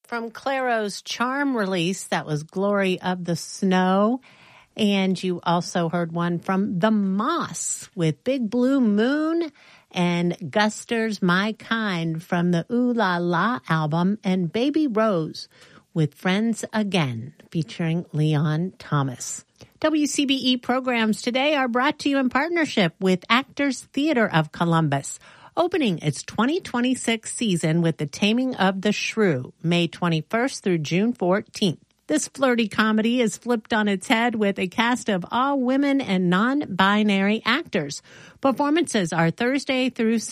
From Claro's Charm release, that was Glory of the Snow. And you also heard one from The Moss with Big Blue Moon and Guster's My Kind from the Ooh La La album, and Baby Rose with Friends Again featuring Leon Thomas. WCBE programs today are brought to you in partnership with Actors Theater of Columbus, opening its 2026 season with The Taming of the Shrew, May 21st through June 14th. This flirty comedy is flipped on its head with a cast of all women and non-binary actors. Performances are Thursday through